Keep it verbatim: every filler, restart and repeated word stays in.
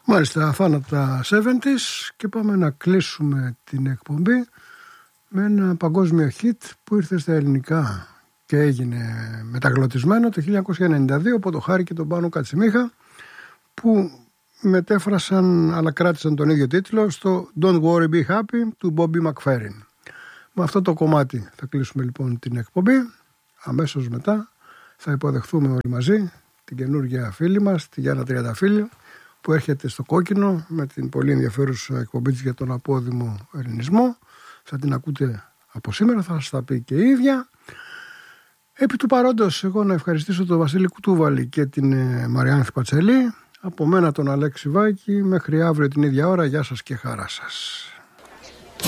Μάλιστα, θάνατα εβδομήντα και πάμε να κλείσουμε την εκπομπή με ένα παγκόσμιο hit που ήρθε στα ελληνικά και έγινε μεταγλωτισμένο το χίλια εννιακόσια ενενήντα δύο από το Χάρη και τον Πάνο Κατσιμίχα, που μετέφρασαν αλλά κράτησαν τον ίδιο τίτλο στο Don't Worry Be Happy του Bobby McFerrin. Με αυτό το κομμάτι θα κλείσουμε λοιπόν την εκπομπή. Αμέσως μετά θα υποδεχθούμε όλοι μαζί την καινούργια φίλη μας, τη Γιάννα Τριανταφύλλου, που έρχεται στο κόκκινο με την πολύ ενδιαφέρουσα εκπομπή της για τον απόδημο ελληνισμό. Θα την ακούτε από σήμερα, θα σας τα πει και η ίδια. Επί του παρόντος, εγώ να ευχαριστήσω τον Βασίλη Κουτούβαλη και την Μαριάνθη Πατσελή. Από μένα τον Αλέξη Βάκη, μέχρι αύριο την ίδια ώρα. Γεια σας και χαρά σας.